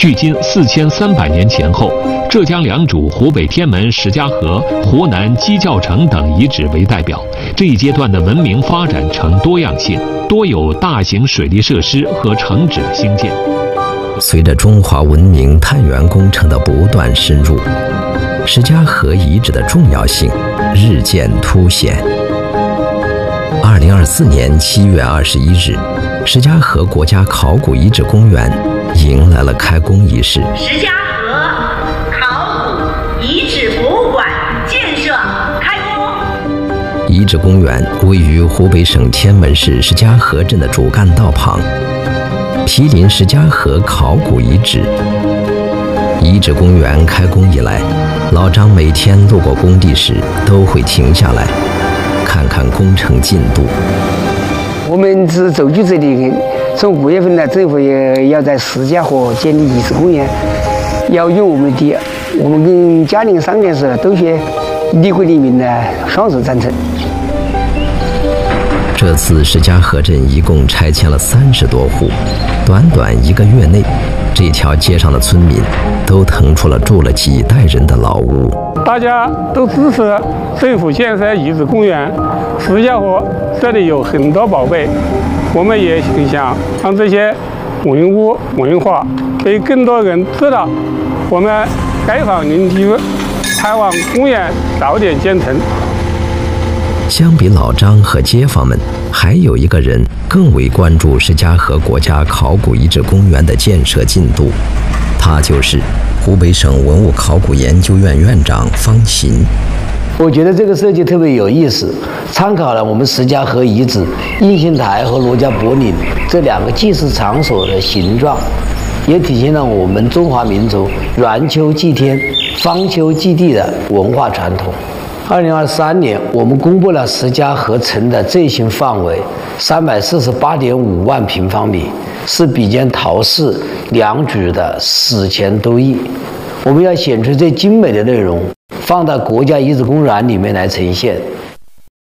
距今4300年前后，浙江良渚、湖北天门石家河、湖南鸡叫城等遗址为代表。这一阶段的文明发展呈多样性，多有大型水利设施和城址的兴建。 随着中华文明探源工程的不断深入，石家河遗址的重要性日渐凸显。2024年7月21日，石家河国家考古遗址公园迎来了开工仪式。 石家河考古遗址博物馆建设开工。 遗址公园位于湖北省天门市石家河镇的主干道旁，毗邻石家河考古遗址。遗址公园开工以来，老张每天路过工地时都会停下来，看看工程进度。 我们是走去这里，从5月份呢，政府也要在石家河建立遗址公园，要用我们的，我们跟嘉陵商店社都是李国利民的双手赞成。 这次石家河镇一共拆迁了30多户，短短1个月内，这条街上的村民都腾出了住了几代人的老屋。 大家都支持政府建设遗址公园。石家河这里有很多宝贝，我们也想让这些文物文化被更多人知道。我们街坊邻居盼望公园早点建成。 相比老张和街坊们，还有一个人更为关注石家河国家考古遗址公园的建设进度，他就是湖北省文物考古研究院院长方行。 我觉得这个设计特别有意思，参考了我们石家河遗址应星台和罗家堡岭这2个祭祀场所的形状，也体现了我们中华民族圆丘祭天、方丘祭地的文化传统。2023年，我们公布了石家河城的最新范围348.5万平方米，是比肩陶氏、良渚的史前都邑。我们要选出最精美的内容，放到国家遗址公园里面来呈现。